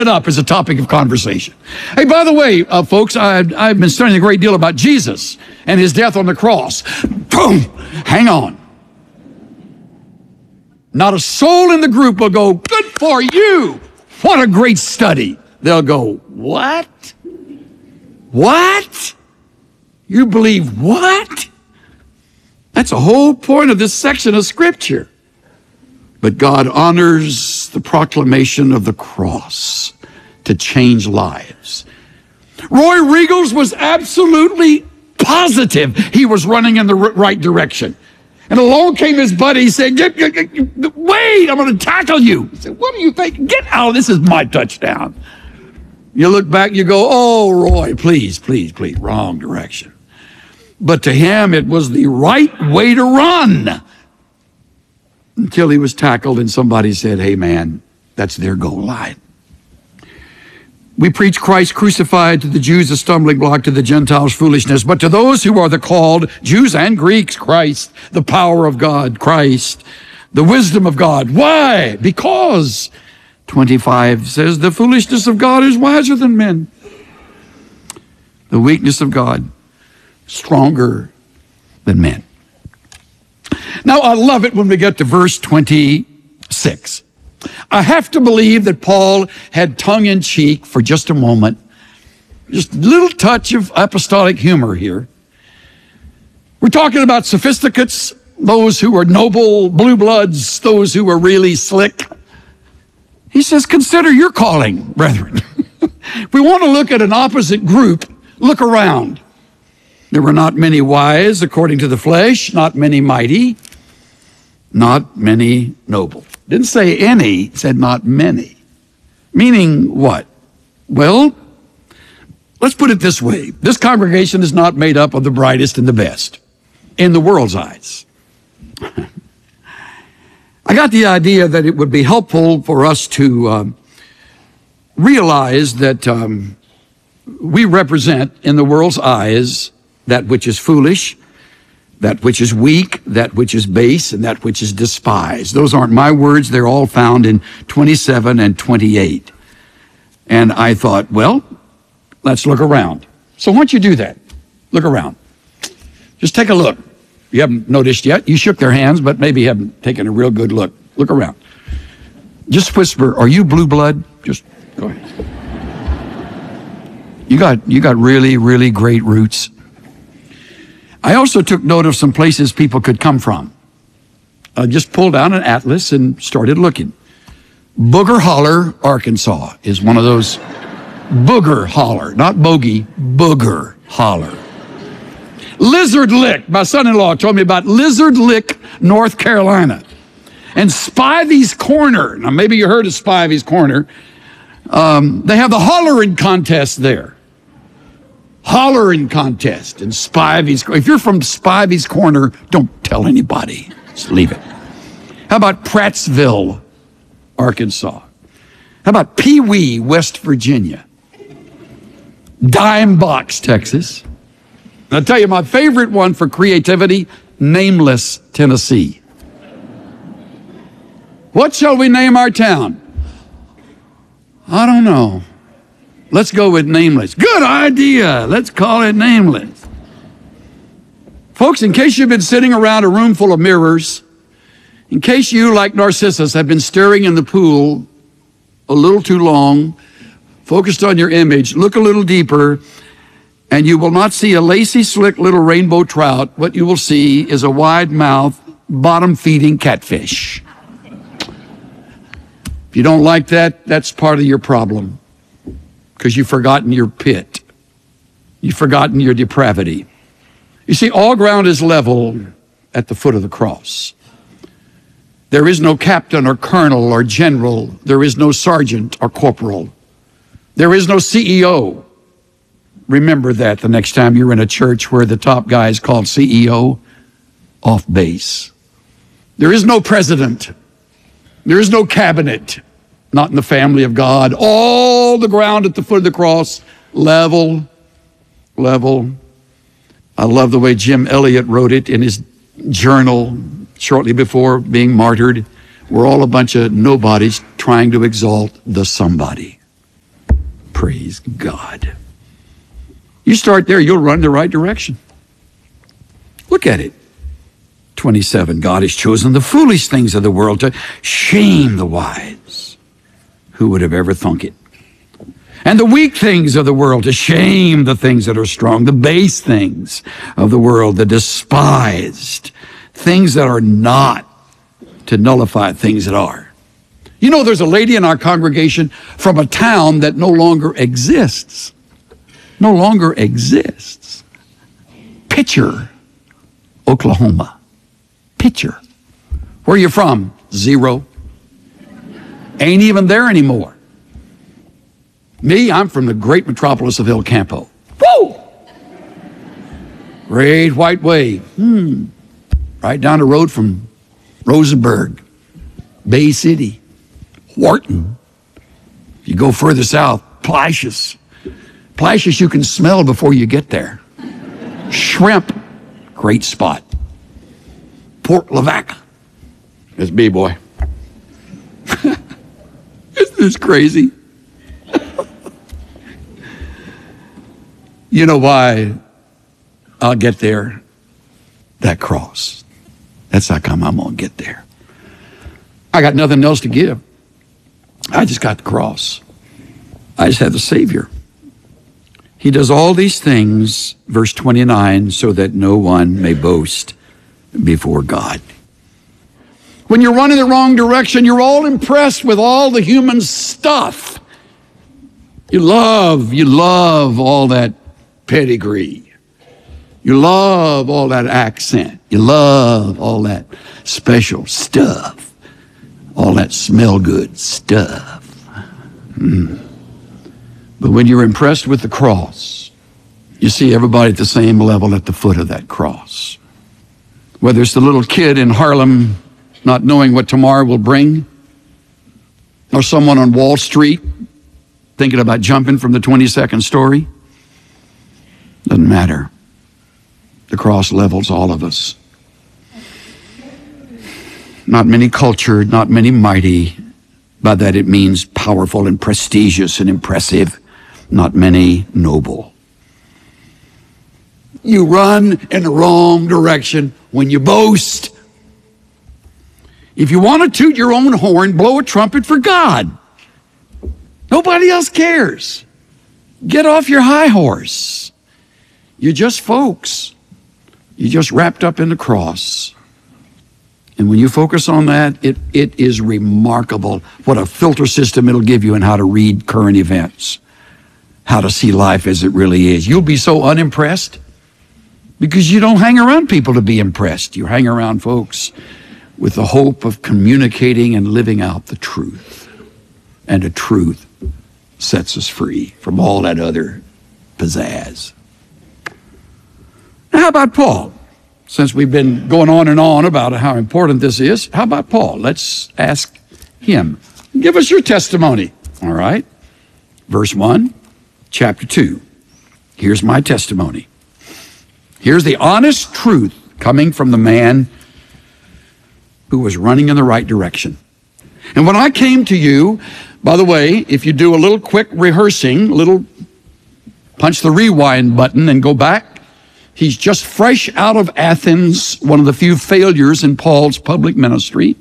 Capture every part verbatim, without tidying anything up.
it up as a topic of conversation. Hey, by the way, uh, folks, I've, I've been studying a great deal about Jesus and his death on the cross. Boom! Hang on. Not a soul in the group will go, good for you. What a great study. They'll go, what? What? You believe what? That's the whole point of this section of Scripture. But God honors the proclamation of the cross to change lives. Roy Riegels was absolutely positive he was running in the right direction. And along came his buddy saying, get, get, get, wait, I'm going to tackle you. He said, what do you think? Get out, this is my touchdown. You look back, you go, oh, Roy, please, please, please, wrong direction. But to him, it was the right way to run. Until he was tackled and somebody said, hey man, that's their goal line. We preach Christ crucified, to the Jews a stumbling block, to the Gentiles foolishness, but to those who are the called, Jews and Greeks, Christ, the power of God, Christ, the wisdom of God. Why? Because, twenty-five says, the foolishness of God is wiser than men. The weakness of God, stronger than men. Now, I love it when we get to verse twenty-six. I have to believe that Paul had tongue-in-cheek for just a moment, just a little touch of apostolic humor here. We're talking about sophisticates, those who are noble blue bloods, those who are really slick. He says, consider your calling, brethren. If we want to look at an opposite group, look around. There were not many wise according to the flesh, not many mighty, not many noble. Didn't say any, it said not many. Meaning what? Well, let's put it this way. This congregation is not made up of the brightest and the best in the world's eyes. I got the idea that it would be helpful for us to um, realize that um, we represent in the world's eyes that which is foolish, that which is weak, that which is base, and that which is despised. Those aren't my words. They're all found in twenty-seven and twenty-eight. And I thought, well, let's look around. So once you do that, look around. Just take a look. You haven't noticed yet. You shook their hands, but maybe you haven't taken a real good look. Look around. Just whisper, are you blue blood? Just go ahead. You got, you got really, really great roots. I also took note of some places people could come from. I just pulled out an atlas and started looking. Booger Holler, Arkansas is one of those. Booger Holler, not bogey, Booger Holler. Lizard Lick, my son-in-law told me about Lizard Lick, North Carolina. And Spivey's Corner, now maybe you heard of Spivey's Corner. Um, they have the hollering contest there. Hollering contest in Spivey's. If you're from Spivey's Corner, don't tell anybody. Just leave it. How about Prattsville, Arkansas? How about Pee Wee, West Virginia? Dime Box, Texas. And I'll tell you my favorite one for creativity, Nameless, Tennessee. What shall we name our town? I don't know. Let's go with Nameless. Good idea. Let's call it Nameless. Folks, in case you've been sitting around a room full of mirrors, in case you, like Narcissus, have been staring in the pool a little too long, focused on your image, look a little deeper, and you will not see a lacy, slick little rainbow trout. What you will see is a wide-mouthed, bottom-feeding catfish. If you don't like that, that's part of your problem. Because you've forgotten your pit. You've forgotten your depravity. You see, all ground is level at the foot of the cross. There is no captain or colonel or general. There is no sergeant or corporal. There is no C E O. Remember that the next time you're in a church where the top guy is called C E O, off base. There is no president. There is no cabinet. Not in the family of God. All the ground at the foot of the cross, level, level. I love the way Jim Elliot wrote it in his journal shortly before being martyred. We're all a bunch of nobodies trying to exalt the somebody. Praise God. You start there, you'll run the right direction. Look at it. twenty-seven, God has chosen the foolish things of the world to shame the wise. Who would have ever thunk it? And the weak things of the world to shame the things that are strong, the base things of the world, the despised, things that are not, to nullify things that are. You know, there's a lady in our congregation from a town that no longer exists. No longer exists. Pitcher, Oklahoma. Pitcher. Where are you from? Zero. Ain't even there anymore. Me, I'm from the great metropolis of El Campo. Woo! Great White Way. Hmm. Right down the road from Rosenberg, Bay City, Wharton. If you go further south, Placius. Placius you can smell before you get there. Shrimp, great spot. Port Lavaca. It's me, boy. Isn't this crazy? You know why I'll get there? That cross. That's how come I'm going to get there. I got nothing else to give. I just got the cross. I just have the Savior. He does all these things, verse twenty-nine, so that no one may boast before God. When you're running the wrong direction, you're all impressed with all the human stuff. You love, you love all that pedigree. You love all that accent. You love all that special stuff. All that smell good stuff. Mm. But when you're impressed with the cross, you see everybody at the same level at the foot of that cross. Whether it's the little kid in Harlem not knowing what tomorrow will bring, or someone on Wall Street thinking about jumping from the twenty-second story, doesn't matter. The cross levels all of us. Not many cultured, not many mighty. By that it means powerful and prestigious and impressive. Not many noble. You run in the wrong direction when you boast. If you want to toot your own horn, blow a trumpet for God. Nobody else cares. Get off your high horse. You're just folks. You're just wrapped up in the cross. And when you focus on that, it, it is remarkable what a filter system it'll give you and how to read current events, how to see life as it really is. You'll be so unimpressed because you don't hang around people to be impressed. You hang around folks with the hope of communicating and living out the truth. And the truth sets us free from all that other pizzazz. Now, how about Paul? Since we've been going on and on about how important this is, how about Paul? Let's ask him. Give us your testimony. All right. Verse one, chapter two. Here's my testimony. Here's the honest truth coming from the man who was running in the right direction. And when I came to you, by the way, if you do a little quick rehearsing, a little punch the rewind button and go back, he's just fresh out of Athens, one of the few failures in Paul's public ministry.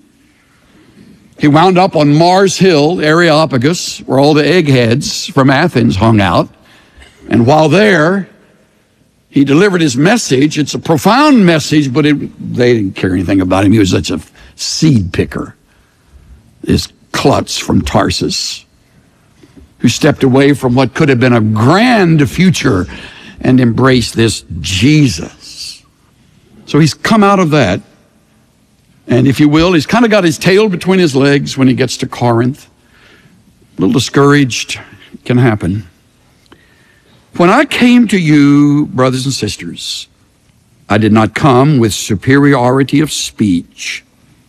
He wound up on Mars Hill, Areopagus, where all the eggheads from Athens hung out. And while there, he delivered his message. It's a profound message, but it, they didn't care anything about him. He was such a seed picker. This klutz from Tarsus, who stepped away from what could have been a grand future and embraced this Jesus. So he's come out of that. And if you will, he's kind of got his tail between his legs when he gets to Corinth. A little discouraged. It can happen. When I came to you, brothers and sisters, I did not come with superiority of speech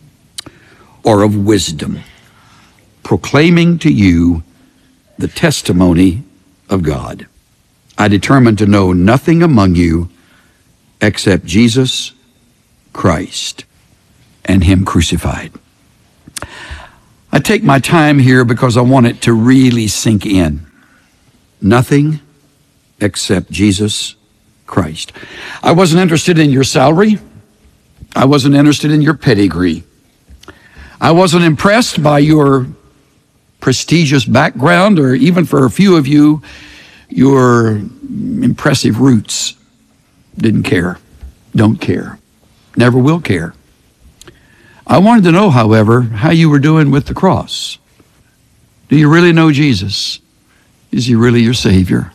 or of wisdom, proclaiming to you the testimony of God. I determined to know nothing among you except Jesus Christ and him crucified. I take my time here because I want it to really sink in. nothing except Jesus Christ. I wasn't interested in your salary. I wasn't interested in your pedigree. I wasn't impressed by your prestigious background, or even for a few of you, your impressive roots. Didn't care. Don't care. Never will care. I wanted to know, however, how you were doing with the cross. Do you really know Jesus? Is he really your Savior?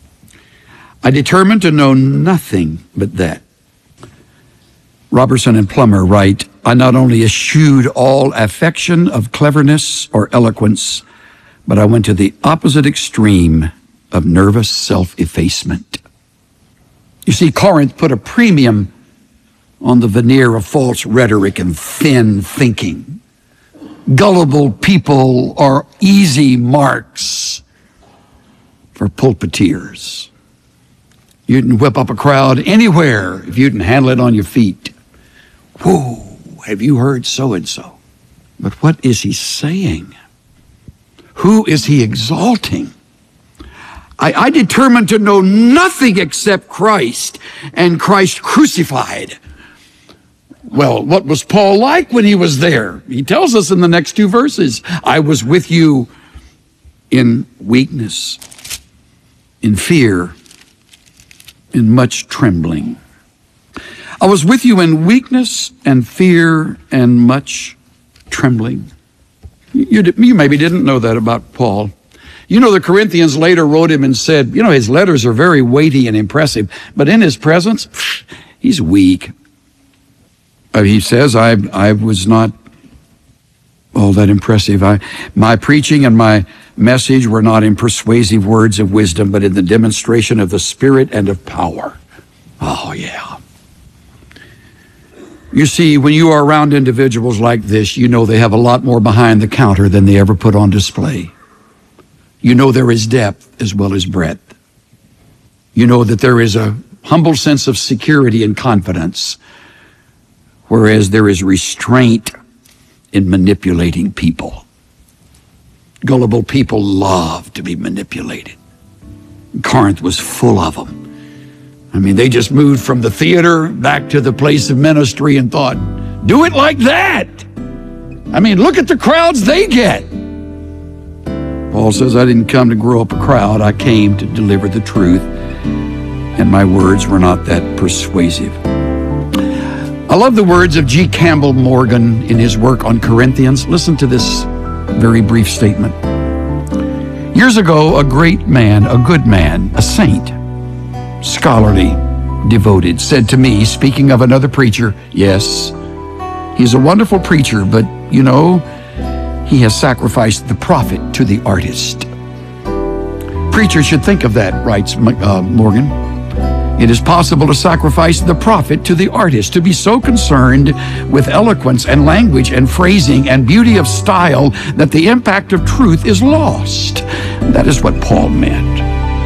I determined to know nothing but that. Robertson and Plummer write, I not only eschewed all affection of cleverness or eloquence, but I went to the opposite extreme of nervous self-effacement. You see, Corinth put a premium on the veneer of false rhetoric and thin thinking. Gullible people are easy marks for pulpiteers. You can whip up a crowd anywhere if you can handle it on your feet. Whoa, have you heard so-and-so? But what is he saying? Who is he exalting? I, I determined to know nothing except Christ and Christ crucified. Well, what was Paul like when he was there? He tells us in the next two verses, I was with you in weakness, in fear, in much trembling. I was with you in weakness and fear and much trembling. You, you maybe didn't know that about Paul. You know, the Corinthians later wrote him and said, you know, his letters are very weighty and impressive, but in his presence, he's weak. Uh, he says, I, I was not all that impressive. I, my preaching and my message were not in persuasive words of wisdom, but in the demonstration of the Spirit and of power. Oh, yeah. You see, when you are around individuals like this, you know they have a lot more behind the counter than they ever put on display. You know there is depth as well as breadth. You know that there is a humble sense of security and confidence, whereas there is restraint in manipulating people. Gullible people love to be manipulated. Corinth was full of them. I mean, they just moved from the theater back to the place of ministry and thought, do it like that. I mean, look at the crowds they get. Paul says, I didn't come to grow up a crowd. I came to deliver the truth, and my words were not that persuasive. I love the words of G. Campbell Morgan in his work on Corinthians. Listen to this very brief statement. Years ago, a great man, a good man, a saint, scholarly, devoted, said to me, speaking of another preacher, yes, he's a wonderful preacher, but, you know, he has sacrificed the prophet to the artist. Preachers should think of that, writes uh, Morgan. It is possible to sacrifice the prophet to the artist, to be so concerned with eloquence and language and phrasing and beauty of style that the impact of truth is lost. That is what Paul meant.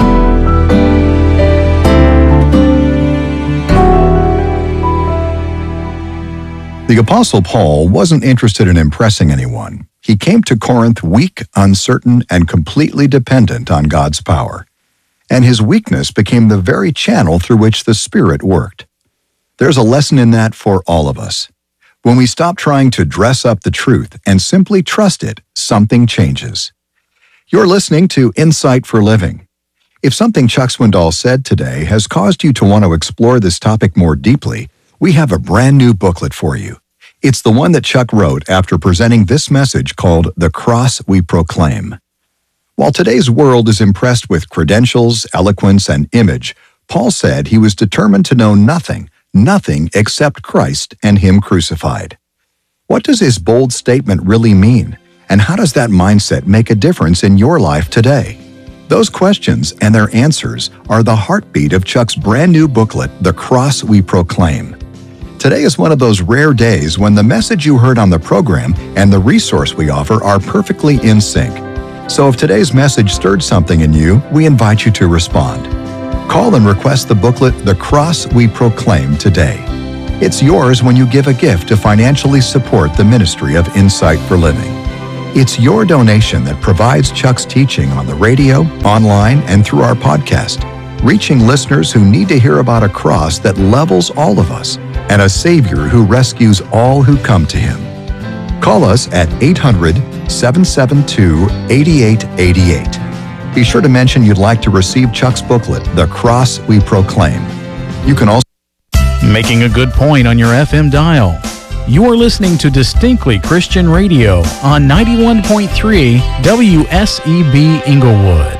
The Apostle Paul wasn't interested in impressing anyone. He came to Corinth weak, uncertain, and completely dependent on God's power. And his weakness became the very channel through which the Spirit worked. There's a lesson in that for all of us. When we stop trying to dress up the truth and simply trust it, something changes. You're listening to Insight for Living. If something Chuck Swindoll said today has caused you to want to explore this topic more deeply, we have a brand new booklet for you. It's the one that Chuck wrote after presenting this message called The Cross We Proclaim. While today's world is impressed with credentials, eloquence, and image, Paul said he was determined to know nothing, nothing except Christ and Him crucified. What does his bold statement really mean? And how does that mindset make a difference in your life today? Those questions and their answers are the heartbeat of Chuck's brand new booklet, The Cross We Proclaim. Today is one of those rare days when the message you heard on the program and the resource we offer are perfectly in sync. So if today's message stirred something in you, we invite you to respond. Call and request the booklet, The Cross We Proclaim, today. It's yours when you give a gift to financially support the ministry of Insight for Living. It's your donation that provides Chuck's teaching on the radio, online, and through our podcast, reaching listeners who need to hear about a cross that levels all of us and a Savior who rescues all who come to Him. Call us at eight hundred, seven seven two, eight eight eight eight. Be sure to mention you'd like to receive Chuck's booklet, The Cross We Proclaim. You can also... Making a good point on your F M dial. You are listening to Distinctly Christian Radio on ninety-one point three W S E B Inglewood.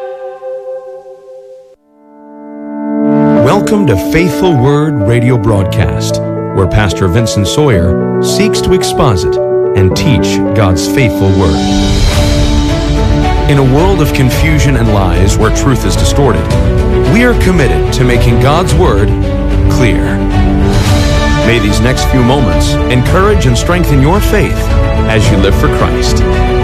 Welcome to Faithful Word Radio Broadcast, where Pastor Vincent Sawyer seeks to exposit and teach God's faithful Word. In a world of confusion and lies where truth is distorted, we are committed to making God's Word clear. May these next few moments encourage and strengthen your faith as you live for Christ.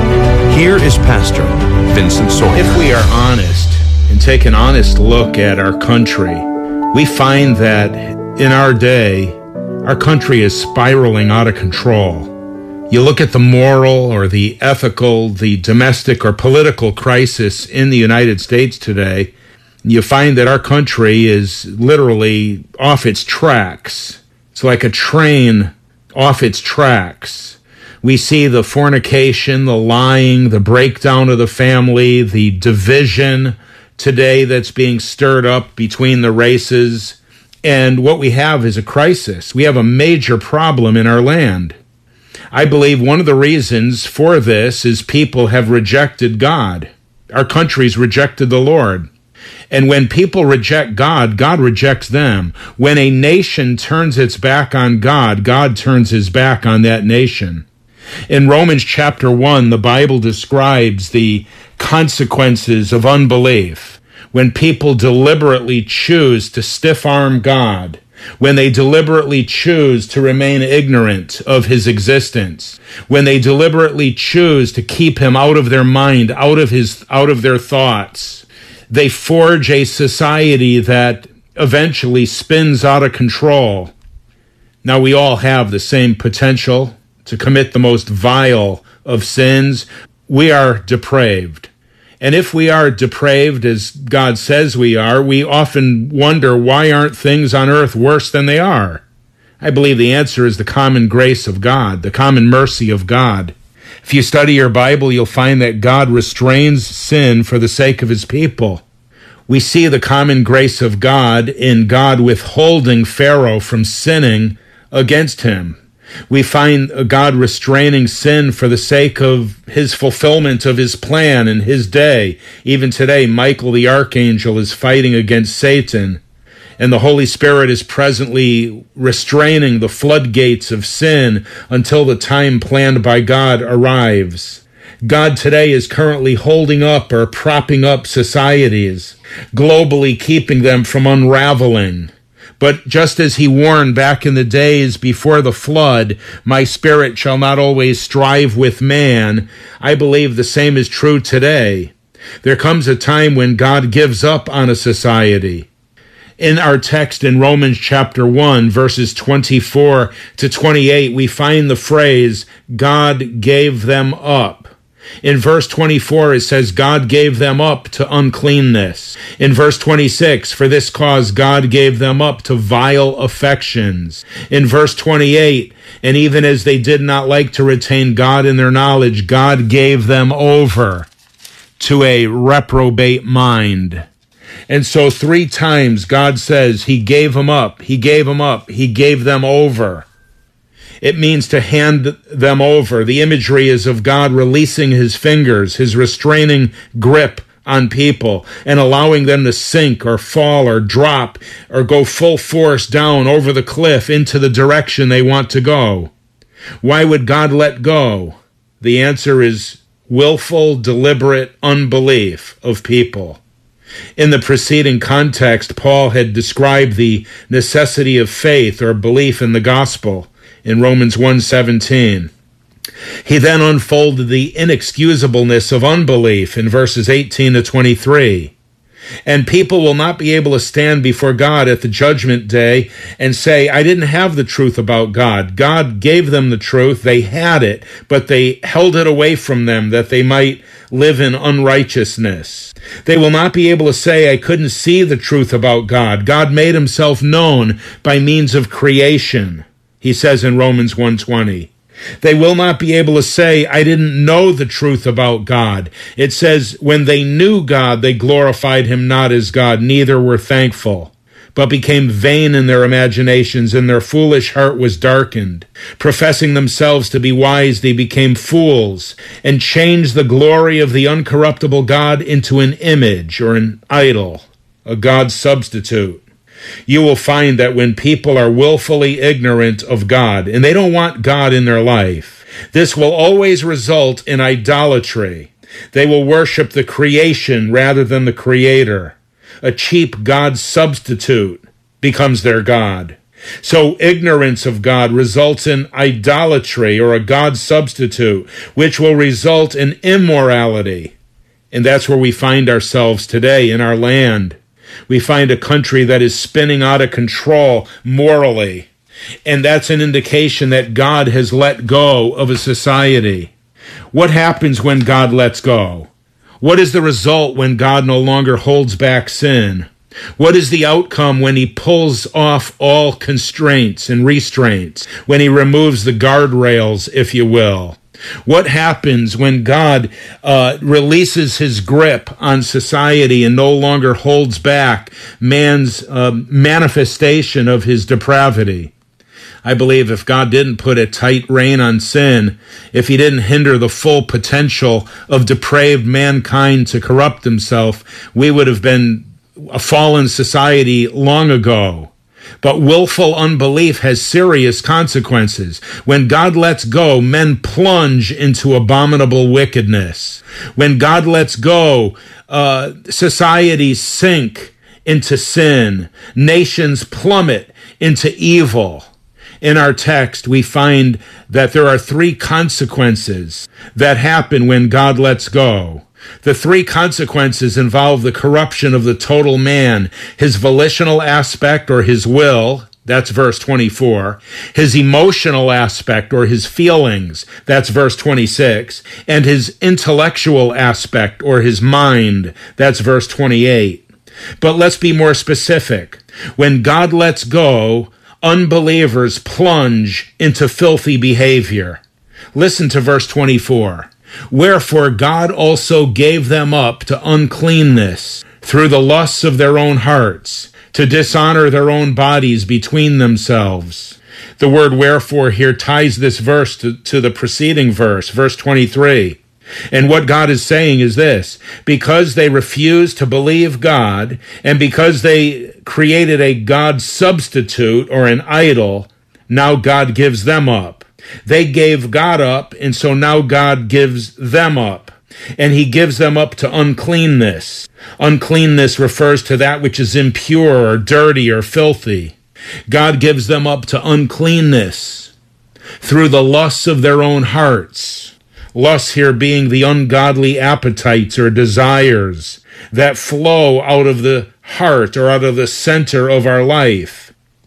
Here is Pastor Vincent Sawyer. If we are honest and take an honest look at our country, we find that in our day, our country is spiraling out of control. You look at the moral or the ethical, the domestic or political crisis in the United States today, you find that our country is literally off its tracks. It's like a train off its tracks. We see the fornication, the lying, the breakdown of the family, the division today that's being stirred up between the races. And what we have is a crisis. We have a major problem in our land. I believe one of the reasons for this is people have rejected God. Our country's rejected the Lord. And when people reject God, God rejects them. When a nation turns its back on God, God turns his back on that nation. In Romans chapter one, the Bible describes the consequences of unbelief. When people deliberately choose to stiff-arm God, when they deliberately choose to remain ignorant of his existence, when they deliberately choose to keep him out of their mind, out of his, out of their thoughts, they forge a society that eventually spins out of control. Now, we all have the same potential to commit the most vile of sins. We are depraved. And if we are depraved, as God says we are, we often wonder, why aren't things on earth worse than they are? I believe the answer is the common grace of God, the common mercy of God. If you study your Bible, you'll find that God restrains sin for the sake of his people. We see the common grace of God in God withholding Pharaoh from sinning against him. We find God restraining sin for the sake of his fulfillment of his plan in his day. Even today, Michael the archangel is fighting against Satan, and the Holy Spirit is presently restraining the floodgates of sin until the time planned by God arrives. God today is currently holding up or propping up societies, globally keeping them from unraveling. But just as he warned back in the days before the flood, my spirit shall not always strive with man, I believe the same is true today. There comes a time when God gives up on a society. In our text in Romans chapter one, verses twenty-four to twenty-eight, we find the phrase, God gave them up. In verse twenty-four, it says, God gave them up to uncleanness. In verse twenty-six, for this cause God gave them up to vile affections. In verse twenty-eight, and even as they did not like to retain God in their knowledge, God gave them over to a reprobate mind. And so three times God says he gave them up, he gave them up, he gave them over. It means to hand them over. The imagery is of God releasing his fingers, his restraining grip on people, and allowing them to sink or fall or drop or go full force down over the cliff into the direction they want to go. Why would God let go? The answer is willful, deliberate unbelief of people. In the preceding context, Paul had described the necessity of faith or belief in the gospel in Romans one seventeen. He then unfolded the inexcusableness of unbelief in verses eighteen to twenty-three. And people will not be able to stand before God at the judgment day and say, I didn't have the truth about God. God gave them the truth. They had it, but they held it away from them that they might live in unrighteousness. They will not be able to say, I couldn't see the truth about God. God made himself known by means of creation, he says in Romans one twenty. They will not be able to say, I didn't know the truth about God. It says, when they knew God, they glorified him not as God, neither were thankful, but became vain in their imaginations, and their foolish heart was darkened. Professing themselves to be wise, they became fools, and changed the glory of the uncorruptible God into an image, or an idol, a God substitute. You will find that when people are willfully ignorant of God, and they don't want God in their life, this will always result in idolatry. They will worship the creation rather than the Creator. A cheap God substitute becomes their God. So ignorance of God results in idolatry, or a God substitute, which will result in immorality. And that's where we find ourselves today in our land. We find a country that is spinning out of control morally, and that's an indication that God has let go of a society. What happens when God lets go? What is the result when God no longer holds back sin? What is the outcome when he pulls off all constraints and restraints, when he removes the guardrails, if you will? What happens when God uh, releases his grip on society and no longer holds back man's uh, manifestation of his depravity? I believe if God didn't put a tight rein on sin, if he didn't hinder the full potential of depraved mankind to corrupt himself, we would have been a fallen society long ago. But willful unbelief has serious consequences. When God lets go, men plunge into abominable wickedness. When God lets go, uh, societies sink into sin. Nations plummet into evil. In our text, we find that there are three consequences that happen when God lets go. The three consequences involve the corruption of the total man, his volitional aspect or his will, that's verse twenty-four, his emotional aspect or his feelings, that's verse twenty-six, and his intellectual aspect or his mind, that's verse twenty-eight. But let's be more specific. When God lets go, unbelievers plunge into filthy behavior. Listen to verse twenty-four. Wherefore God also gave them up to uncleanness through the lusts of their own hearts, to dishonor their own bodies between themselves. The word wherefore here ties this verse to, to the preceding verse, verse twenty-three. And what God is saying is this: because they refused to believe God, and because they created a God substitute or an idol, now God gives them up. They gave God up, and so now God gives them up. And he gives them up to uncleanness. Uncleanness refers to that which is impure or dirty or filthy. God gives them up to uncleanness through the lusts of their own hearts. Lusts here being the ungodly appetites or desires that flow out of the heart or out of the center of our life.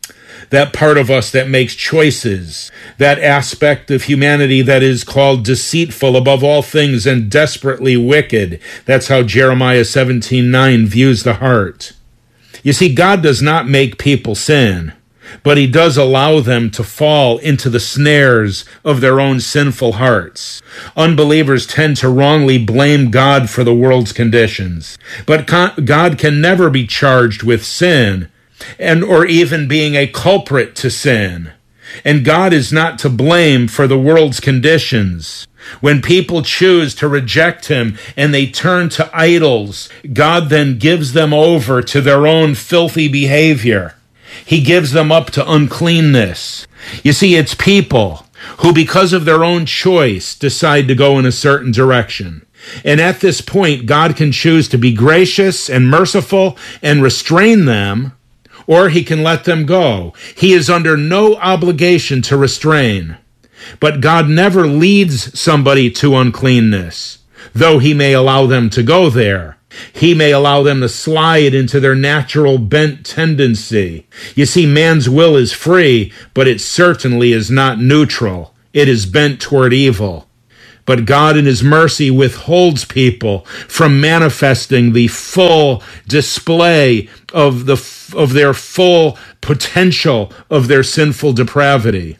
That part of us that makes choices, that aspect of humanity that is called deceitful above all things and desperately wicked. That's how Jeremiah seventeen nine views the heart. You see, God does not make people sin, but he does allow them to fall into the snares of their own sinful hearts. Unbelievers tend to wrongly blame God for the world's conditions, but God can never be charged with sin, and or even being a culprit to sin. And God is not to blame for the world's conditions. When people choose to reject him and they turn to idols, God then gives them over to their own filthy behavior. He gives them up to uncleanness. You see, it's people who, because of their own choice, decide to go in a certain direction. And at this point, God can choose to be gracious and merciful and restrain them, or he can let them go. He is under no obligation to restrain. But God never leads somebody to uncleanness, though he may allow them to go there. He may allow them to slide into their natural bent tendency. You see, man's will is free, but it certainly is not neutral. It is bent toward evil. But God in his mercy withholds people from manifesting the full display of the of their full potential of their sinful depravity.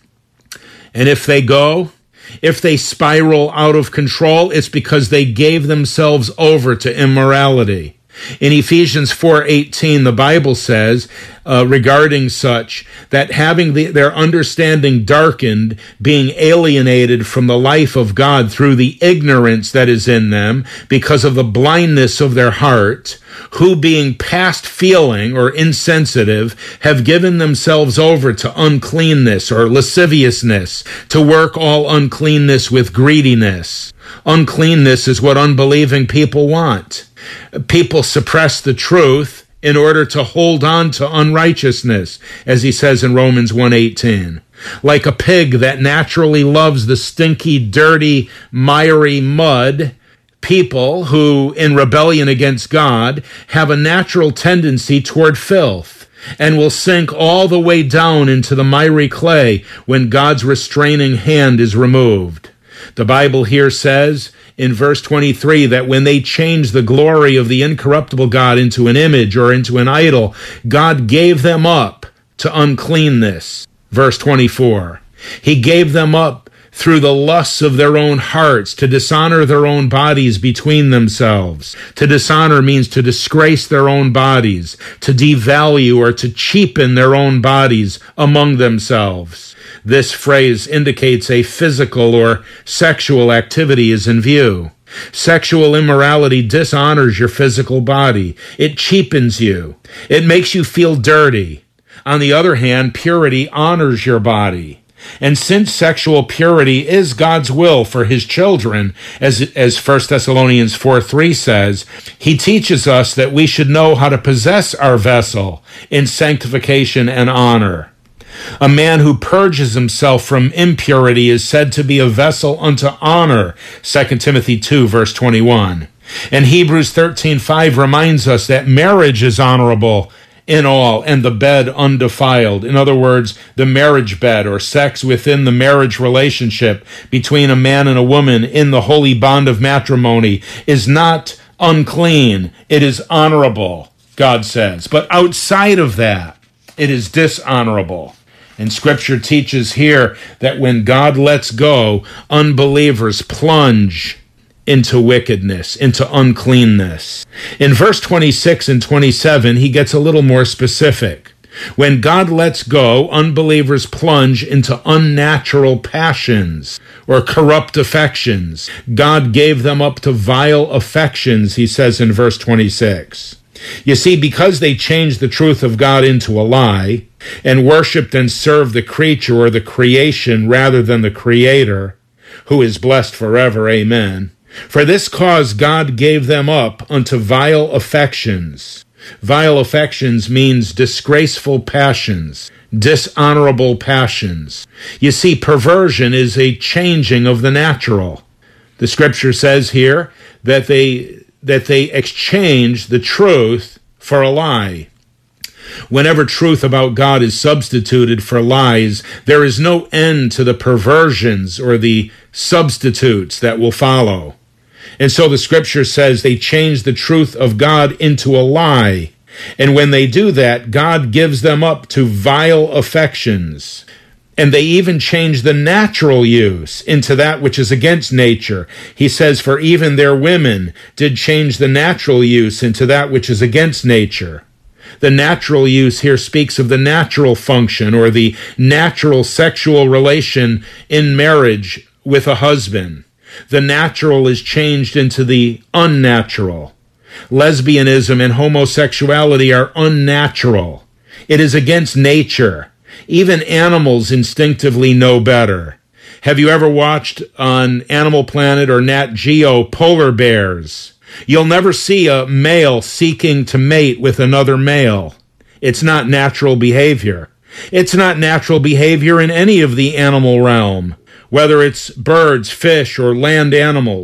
And if they go, if they spiral out of control, it's because they gave themselves over to immorality. In Ephesians four eighteen, the Bible says uh, regarding such, that having the, their understanding darkened, being alienated from the life of God through the ignorance that is in them because of the blindness of their heart, who being past feeling or insensitive have given themselves over to uncleanness or lasciviousness, to work all uncleanness with greediness. Uncleanness is what unbelieving people want. People suppress the truth in order to hold on to unrighteousness, as he says in Romans one eighteen. Like a pig that naturally loves the stinky, dirty, miry mud, people who, in rebellion against God, have a natural tendency toward filth and will sink all the way down into the miry clay when God's restraining hand is removed. The Bible here says in verse twenty-three that when they changed the glory of the incorruptible God into an image or into an idol, God gave them up to uncleanness. Verse twenty-four, he gave them up through the lusts of their own hearts to dishonor their own bodies between themselves. To dishonor means to disgrace their own bodies, to devalue or to cheapen their own bodies among themselves. This phrase indicates a physical or sexual activity is in view. Sexual immorality dishonors your physical body. It cheapens you. It makes you feel dirty. On the other hand, purity honors your body. And since sexual purity is God's will for his children, as, as First Thessalonians four three says, he teaches us that we should know how to possess our vessel in sanctification and honor. A man who purges himself from impurity is said to be a vessel unto honor, Second Timothy two, verse twenty-one. And Hebrews thirteen five reminds us that marriage is honorable in all, and the bed undefiled. In other words, the marriage bed or sex within the marriage relationship between a man and a woman in the holy bond of matrimony is not unclean. It is honorable, God says. But outside of that, it is dishonorable. And Scripture teaches here that when God lets go, unbelievers plunge into wickedness, into uncleanness. In verse twenty-six and twenty-seven, he gets a little more specific. When God lets go, unbelievers plunge into unnatural passions or corrupt affections. God gave them up to vile affections, he says in verse twenty-six. You see, because they changed the truth of God into a lie and worshiped and served the creature or the creation rather than the Creator, who is blessed forever, amen. For this cause God gave them up unto vile affections. Vile affections means disgraceful passions, dishonorable passions. You see, perversion is a changing of the natural. The Scripture says here that they that they exchange the truth for a lie. Whenever truth about God is substituted for lies, there is no end to the perversions or the substitutes that will follow. And so the Scripture says they change the truth of God into a lie. And when they do that, God gives them up to vile affections. And they even change the natural use into that which is against nature. He says, for even their women did change the natural use into that which is against nature. The natural use here speaks of the natural function or the natural sexual relation in marriage with a husband. The natural is changed into the unnatural. Lesbianism and homosexuality are unnatural. It is against nature. Even animals instinctively know better. Have you ever watched on Animal Planet or Nat Geo polar bears? You'll never see a male seeking to mate with another male. It's not natural behavior. It's not natural behavior in any of the animal realm, whether it's birds, fish, or land animals.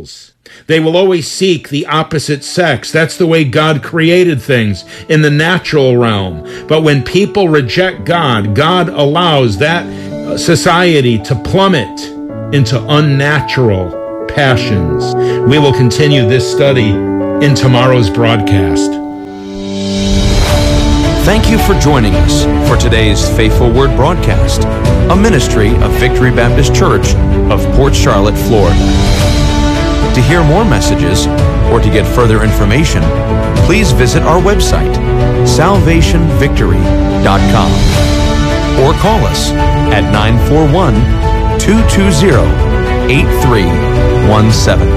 They will always seek the opposite sex. That's the way God created things in the natural realm. But when people reject God, God allows that society to plummet into unnatural passions. We will continue this study in tomorrow's broadcast. Thank you for joining us for today's Faithful Word broadcast, a ministry of Victory Baptist Church of Port Charlotte, Florida. To hear more messages or to get further information, please visit our website, salvation victory dot com, or call us at nine four one, two two zero, eight three one seven.